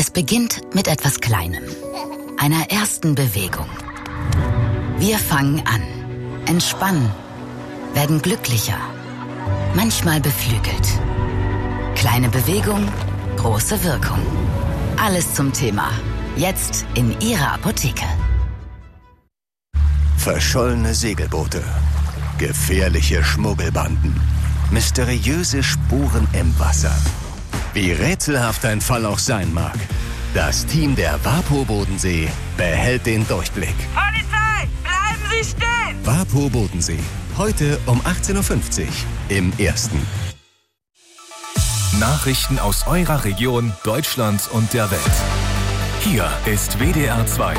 Es beginnt mit etwas Kleinem, einer ersten Bewegung. Wir fangen an, entspannen, werden glücklicher, manchmal beflügelt. Kleine Bewegung, große Wirkung. Alles zum Thema. Jetzt in Ihrer Apotheke. Verschollene Segelboote, gefährliche Schmuggelbanden, mysteriöse Spuren im Wasser. Wie rätselhaft ein Fall auch sein mag, das Team der WaPo Bodensee behält den Durchblick. Polizei, bleiben Sie stehen! WaPo Bodensee, heute um 18.50 Uhr im Ersten. Nachrichten aus eurer Region, Deutschland und der Welt. Hier ist WDR 2.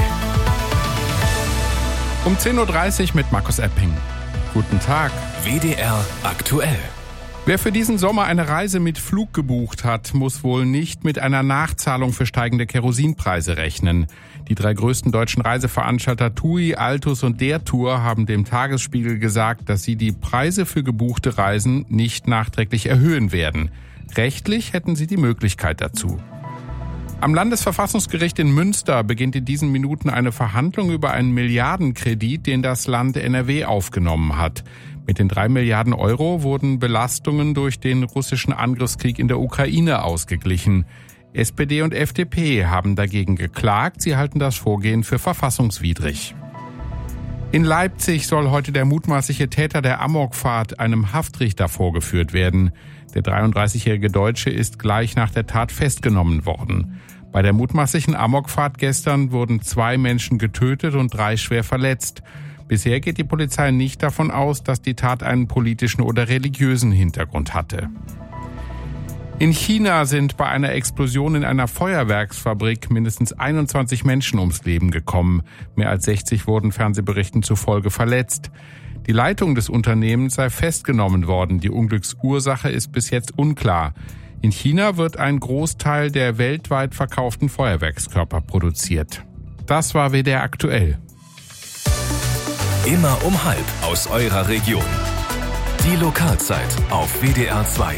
Um 10.30 Uhr mit Markus Epping. Guten Tag. WDR aktuell. Wer für diesen Sommer eine Reise mit Flug gebucht hat, muss wohl nicht mit einer Nachzahlung für steigende Kerosinpreise rechnen. Die 3 größten deutschen Reiseveranstalter TUI, Altus und Der Tour haben dem Tagesspiegel gesagt, dass sie die Preise für gebuchte Reisen nicht nachträglich erhöhen werden. Rechtlich hätten sie die Möglichkeit dazu. Am Landesverfassungsgericht in Münster beginnt in diesen Minuten eine Verhandlung über einen Milliardenkredit, den das Land NRW aufgenommen hat. Mit den 3 Milliarden Euro wurden Belastungen durch den russischen Angriffskrieg in der Ukraine ausgeglichen. SPD und FDP haben dagegen geklagt. Sie halten das Vorgehen für verfassungswidrig. In Leipzig soll heute der mutmaßliche Täter der Amokfahrt einem Haftrichter vorgeführt werden. Der 33-jährige Deutsche ist gleich nach der Tat festgenommen worden. Bei der mutmaßlichen Amokfahrt gestern wurden 2 Menschen getötet und 3 schwer verletzt. Bisher geht die Polizei nicht davon aus, dass die Tat einen politischen oder religiösen Hintergrund hatte. In China sind bei einer Explosion in einer Feuerwerksfabrik mindestens 21 Menschen ums Leben gekommen. Mehr als 60 wurden Fernsehberichten zufolge verletzt. Die Leitung des Unternehmens sei festgenommen worden. Die Unglücksursache ist bis jetzt unklar. In China wird ein Großteil der weltweit verkauften Feuerwerkskörper produziert. Das war WDR aktuell. Immer um 12 aus eurer Region. Die Lokalzeit auf WDR 2.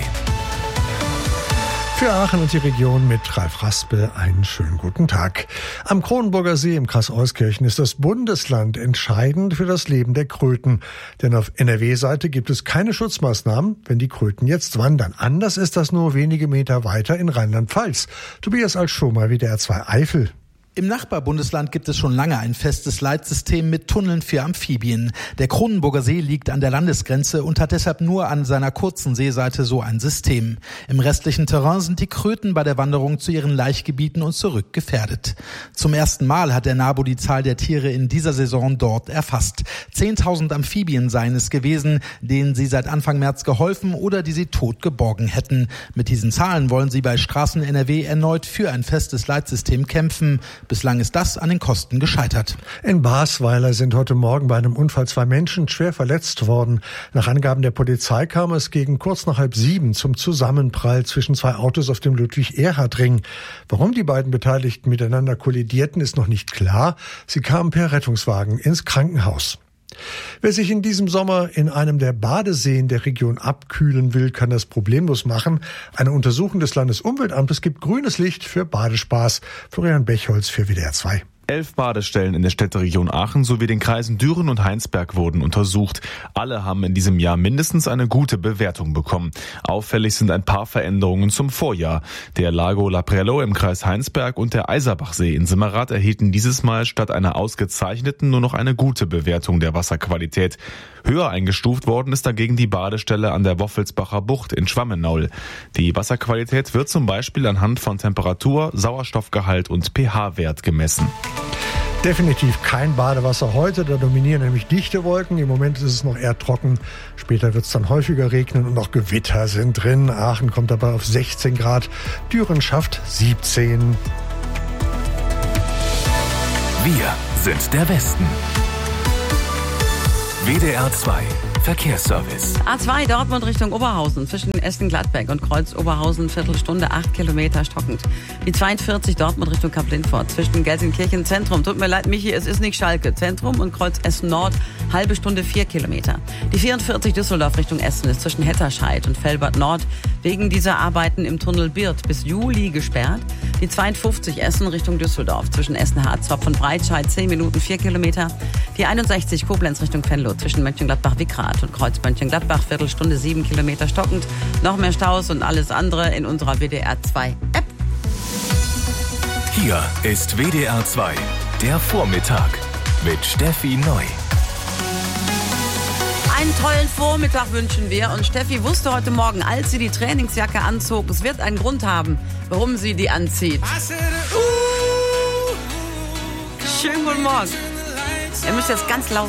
Für Aachen und die Region mit Ralf Raspe einen schönen guten Tag. Am Kronenburger See im Kreis Euskirchen ist das Bundesland entscheidend für das Leben der Kröten. Denn auf NRW-Seite gibt es keine Schutzmaßnahmen, wenn die Kröten jetzt wandern. Anders ist das nur wenige Meter weiter in Rheinland-Pfalz. Tobias Altschomer, WDR 2 Eifel. Im Nachbarbundesland gibt es schon lange ein festes Leitsystem mit Tunneln für Amphibien. Der Kronenburger See liegt an der Landesgrenze und hat deshalb nur an seiner kurzen Seeseite so ein System. Im restlichen Terrain sind die Kröten bei der Wanderung zu ihren Laichgebieten und zurück gefährdet. Zum ersten Mal hat der NABU die Zahl der Tiere in dieser Saison dort erfasst. 10.000 Amphibien seien es gewesen, denen sie seit Anfang März geholfen oder die sie tot geborgen hätten. Mit diesen Zahlen wollen sie bei Straßen NRW erneut für ein festes Leitsystem kämpfen. Bislang ist das an den Kosten gescheitert. In Basweiler sind heute Morgen bei einem Unfall 2 Menschen schwer verletzt worden. Nach Angaben der Polizei kam es gegen kurz nach 6:30 zum Zusammenprall zwischen 2 Autos auf dem Ludwig-Erhard-Ring. Warum die beiden Beteiligten miteinander kollidierten, ist noch nicht klar. Sie kamen per Rettungswagen ins Krankenhaus. Wer sich in diesem Sommer in einem der Badeseen der Region abkühlen will, kann das problemlos machen. Eine Untersuchung des Landesumweltamtes gibt grünes Licht für Badespaß. Florian Bechholz für WDR 2. 11 Badestellen in der Städteregion Aachen sowie den Kreisen Düren und Heinsberg wurden untersucht. Alle haben in diesem Jahr mindestens eine gute Bewertung bekommen. Auffällig sind ein paar Veränderungen zum Vorjahr. Der Lago Laprello im Kreis Heinsberg und der Eiserbachsee in Simmerath erhielten dieses Mal statt einer ausgezeichneten nur noch eine gute Bewertung der Wasserqualität. Höher eingestuft worden ist dagegen die Badestelle an der Woffelsbacher Bucht in Schwammenaul. Die Wasserqualität wird zum Beispiel anhand von Temperatur, Sauerstoffgehalt und pH-Wert gemessen. Definitiv kein Badewasser heute, da dominieren nämlich dichte Wolken. Im Moment ist es noch eher trocken, später wird es dann häufiger regnen und auch Gewitter sind drin. Aachen kommt dabei auf 16 Grad, Düren schafft 17. Wir sind der Westen. WDR 2 Verkehrsservice. A2 Dortmund Richtung Oberhausen zwischen Essen-Gladbeck und Kreuz-Oberhausen, Viertelstunde, 8 Kilometer stockend. Die 42 Dortmund Richtung Kap-Lindfort zwischen Gelsenkirchen Zentrum. Tut mir leid, Michi, es ist nicht Schalke. Zentrum und Kreuz Essen Nord, halbe Stunde, 4 Kilometer. Die 44 Düsseldorf Richtung Essen ist zwischen Hetterscheid und Velbert Nord wegen dieser Arbeiten im Tunnel Birth bis Juli gesperrt. Die 52 Essen Richtung Düsseldorf zwischen Essen-Harzopf und Breitscheid 10 Minuten 4 Kilometer. Die 61 Koblenz Richtung Venlo zwischen Mönchengladbach-Wickrath und Kreuz Mönchengladbach Viertelstunde 7 Kilometer stockend. Noch mehr Staus und alles andere in unserer WDR 2 App. Hier ist WDR 2, der Vormittag mit Steffi Neu. Einen tollen Vormittag wünschen wir. Und Steffi wusste heute Morgen, als sie die Trainingsjacke anzog, es wird einen Grund haben, warum sie die anzieht. Schönen guten Morgen. Ihr müsst jetzt ganz laut